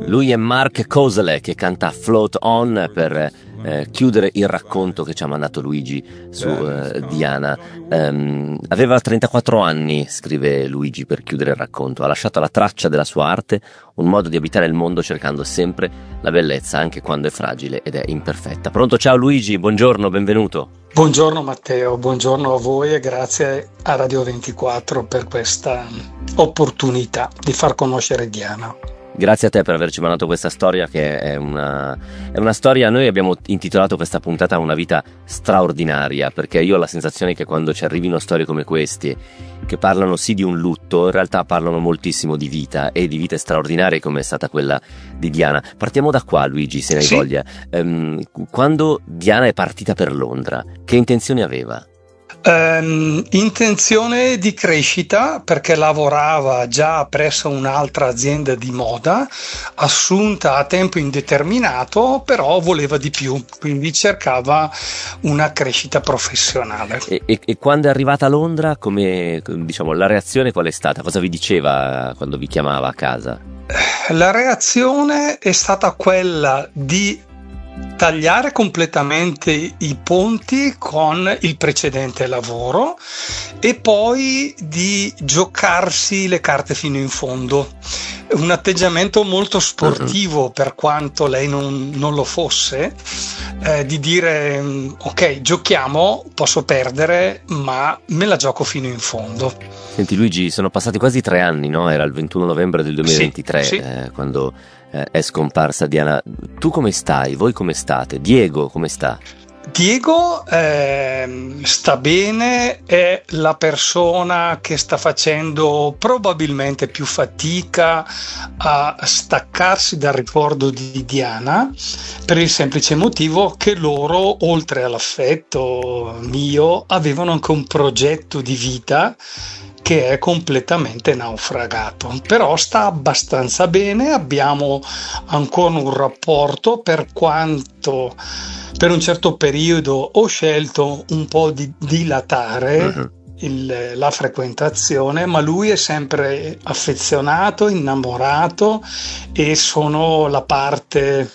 Lui è Mark Koselleck che canta Float On per chiudere il racconto che ci ha mandato Luigi su Diana. Aveva 34 anni, scrive Luigi per chiudere il racconto. Ha lasciato la traccia della sua arte, un modo di abitare il mondo cercando sempre la bellezza anche quando è fragile ed è imperfetta. Pronto? Ciao Luigi, buongiorno, benvenuto. Buongiorno Matteo, buongiorno a voi e grazie a Radio 24 per questa opportunità di far conoscere Diana. Grazie a te per averci mandato questa storia, che è una storia. Noi abbiamo intitolato questa puntata Una vita straordinaria, perché io ho la sensazione che quando ci arrivino storie come queste, che parlano sì di un lutto, in realtà parlano moltissimo di vita e di vite straordinarie come è stata quella di Diana. Partiamo da qua, Luigi, se ne hai voglia. Quando Diana è partita per Londra, che intenzioni aveva? Intenzione di crescita, perché lavorava già presso un'altra azienda di moda assunta a tempo indeterminato, però voleva di più, quindi cercava una crescita professionale. E quando è arrivata a Londra, come, diciamo, la reazione qual è stata? Cosa vi diceva quando vi chiamava a casa? La reazione è stata quella di tagliare completamente i ponti con il precedente lavoro e poi di giocarsi le carte fino in fondo. Un atteggiamento molto sportivo, per quanto lei non lo fosse, di dire ok, giochiamo, posso perdere, ma me la gioco fino in fondo. Senti Luigi, sono passati quasi 3 anni, no? Era il 21 novembre del 2023, sì. Quando è scomparsa Diana. Tu come stai? Voi come state? Diego come sta? Diego sta bene, è la persona che sta facendo probabilmente più fatica a staccarsi dal ricordo di Diana, per il semplice motivo che loro, oltre all'affetto mio, avevano anche un progetto di vita che è completamente naufragato, però sta abbastanza bene. Abbiamo ancora un rapporto, per quanto per un certo periodo ho scelto un po' di dilatare la frequentazione, ma lui è sempre affezionato, innamorato, e sono la parte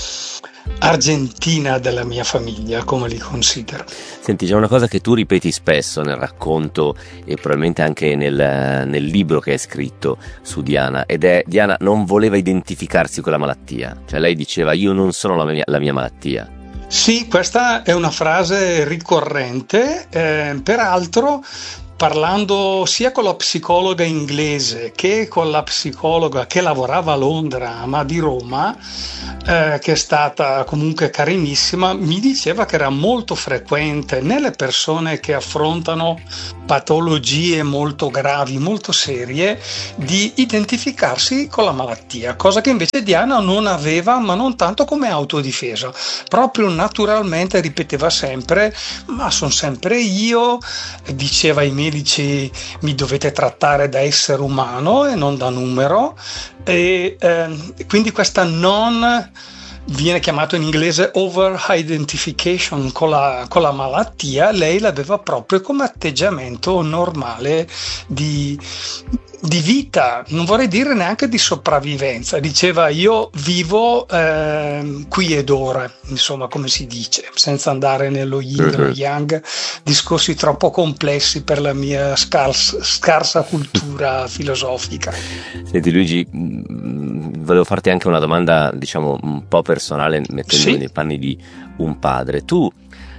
argentina della mia famiglia, come li considero. Senti, c'è una cosa che tu ripeti spesso nel racconto e probabilmente anche nel libro che hai scritto su Diana, ed è: Diana non voleva identificarsi con la malattia, cioè lei diceva io non sono la mia malattia. Sì, questa è una frase ricorrente, peraltro parlando sia con la psicologa inglese che con la psicologa che lavorava a Londra, ma di Roma, che è stata comunque carinissima, mi diceva che era molto frequente nelle persone che affrontano patologie molto gravi, molto serie, di identificarsi con la malattia, cosa che invece Diana non aveva, ma non tanto come autodifesa, proprio naturalmente ripeteva sempre: ma sono sempre io, diceva ai medici mi dovete trattare da essere umano e non da numero, e quindi questa non viene chiamato in inglese over identification con la malattia, lei l'aveva proprio come atteggiamento normale di vita, non vorrei dire neanche di sopravvivenza. Diceva io vivo qui ed ora, insomma, come si dice, senza andare nello yin e lo yang, discorsi troppo complessi per la mia scarsa cultura filosofica. Senti Luigi, volevo farti anche una domanda, diciamo, un po' personale, mettendomi nei panni di un padre. Tu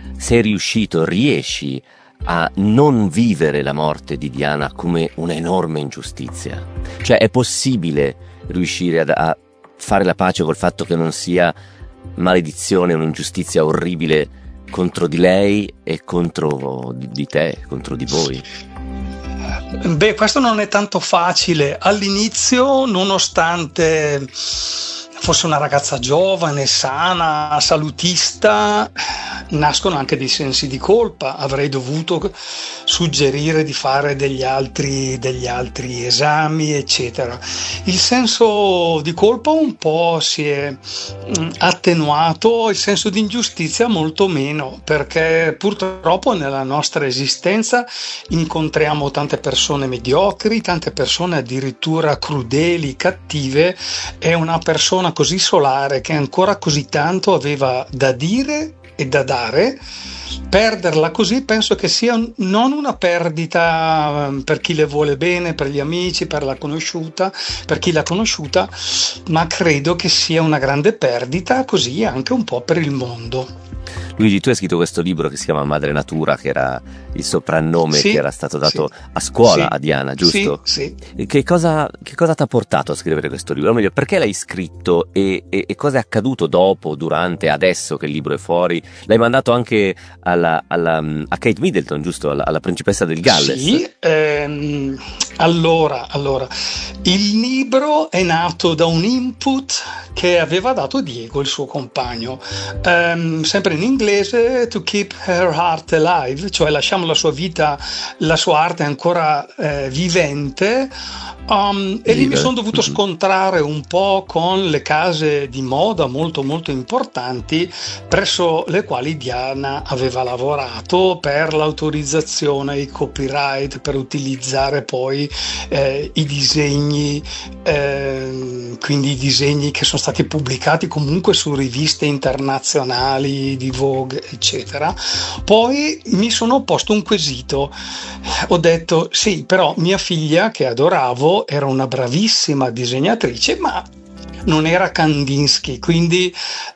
riesci a non vivere la morte di Diana come un'enorme ingiustizia? Cioè, è possibile riuscire a fare la pace col fatto che non sia maledizione, un'ingiustizia orribile contro di lei e contro di te, contro di voi? Beh, questo non è tanto facile. All'inizio, nonostante fosse una ragazza giovane, sana, salutista, nascono anche dei sensi di colpa. Avrei dovuto suggerire di fare degli altri esami, eccetera. Il senso di colpa un po' si è attenuato, il senso di ingiustizia molto meno, perché purtroppo nella nostra esistenza incontriamo tante persone mediocri, tante persone addirittura crudeli, cattive, e una persona così solare che ancora così tanto aveva da dire e da dare, perderla così penso che sia non una perdita per chi le vuole bene, per gli amici, per chi l'ha conosciuta, ma credo che sia una grande perdita così anche un po' per il mondo. Luigi, tu hai scritto questo libro che si chiama Madre Natura, che era il soprannome che era stato dato a scuola a Diana, giusto? Sì. Che cosa ti ha portato a scrivere questo libro? O meglio, perché l'hai scritto e cosa è accaduto dopo, durante, adesso che il libro è fuori? L'hai mandato anche a Kate Middleton, giusto? Alla principessa del Galles? Sì, allora, il libro è nato da un input che aveva dato Diego, il suo compagno, sempre in inglese, to keep her heart alive, cioè lasciamo la sua vita, la sua arte ancora vivente. E lì mi sono dovuto scontrare un po' con le case di moda molto molto importanti presso le quali Diana aveva lavorato per l'autorizzazione, i copyright, per utilizzare poi i disegni, quindi i disegni che sono stati pubblicati comunque su riviste internazionali di Vogue, eccetera. Poi mi sono posto un quesito, ho detto sì, però mia figlia, che adoravo, era una bravissima disegnatrice, ma non era Kandinsky, quindi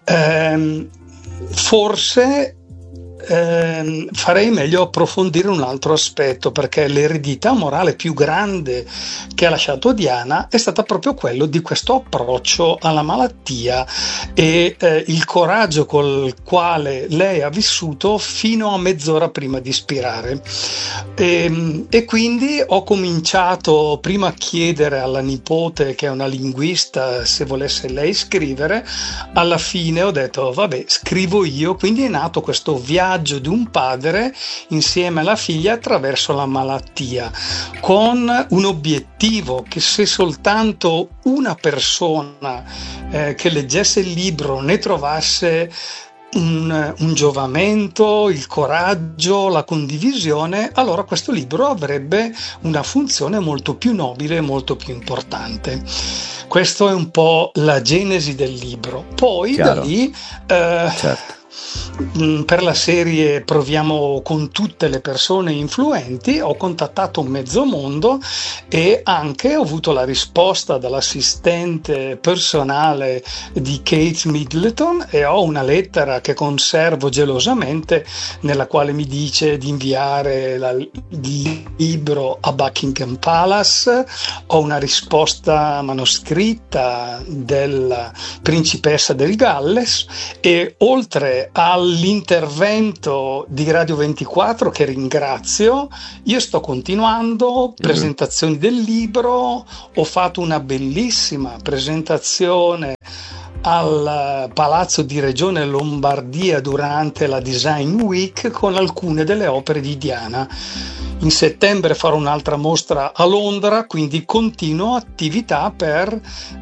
forse farei meglio approfondire un altro aspetto, perché l'eredità morale più grande che ha lasciato Diana è stata proprio quello di questo approccio alla malattia e il coraggio col quale lei ha vissuto fino a mezz'ora prima di spirare. E quindi ho cominciato prima a chiedere alla nipote, che è una linguista, se volesse lei scrivere. Alla fine ho detto vabbè, scrivo io, quindi è nato questo viaggio di un padre insieme alla figlia attraverso la malattia, con un obiettivo: che se soltanto una persona che leggesse il libro ne trovasse un giovamento, il coraggio, la condivisione, allora questo libro avrebbe una funzione molto più nobile e molto più importante. Questo è un po' la genesi del libro. Poi da lì certo. Per la serie Proviamo con tutte le persone influenti ho contattato mezzo mondo e anche ho avuto la risposta dall'assistente personale di Kate Middleton, e ho una lettera che conservo gelosamente nella quale mi dice di inviare il libro a Buckingham Palace. Ho una risposta manoscritta della principessa del Galles, e oltre all'intervento di Radio 24, che ringrazio, io sto continuando presentazioni del libro. Ho fatto una bellissima presentazione al Palazzo di Regione Lombardia durante la Design Week con alcune delle opere di Diana. In settembre farò un'altra mostra a Londra, quindi continuo attività per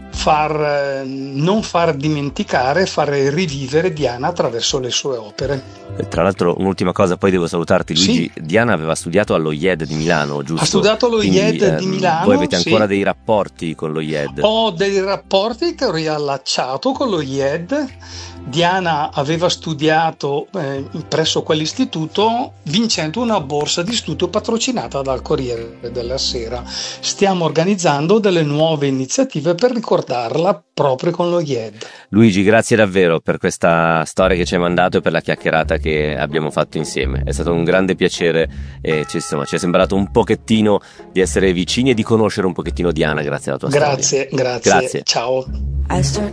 non far dimenticare, fare rivivere Diana attraverso le sue opere. Tra l'altro, un'ultima cosa, poi devo salutarti, Luigi. Sì. Diana aveva studiato allo IED di Milano, giusto? Ha studiato allo IED di Milano. Voi avete ancora dei rapporti con lo IED? Ho dei rapporti che ho riallacciato con lo IED. Diana aveva studiato presso quell'istituto vincendo una borsa di studio patrocinata dal Corriere della Sera. Stiamo organizzando delle nuove iniziative per ricordarla proprio con lo IED. Luigi, grazie davvero per questa storia che ci hai mandato e per la chiacchierata che abbiamo fatto insieme. È stato un grande piacere e ci è sembrato un pochettino di essere vicini e di conoscere un pochettino Diana grazie alla tua storia. Grazie. Ciao.